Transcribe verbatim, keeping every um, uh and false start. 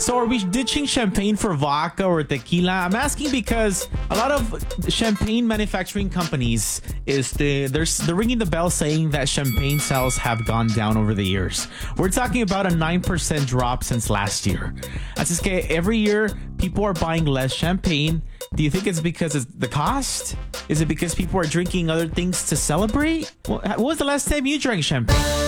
So are we ditching champagne for vodka or tequila? I'm asking because a lot of champagne manufacturing companies is the they're, they're ringing the bell saying that champagne sales have gone down over the years. We're talking about a nine percent drop since last year. Así es que every year people are buying less champagne. Do you think it's because of the cost? Is it because people are drinking other things to celebrate? What was the last time you drank champagne?